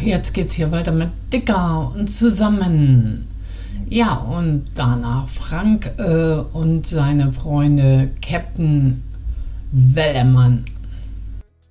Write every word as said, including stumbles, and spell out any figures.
jetzt geht's hier weiter mit Dicker und zusammen. Ja, und danach Frank äh, und seine Freunde Captain Wellermann.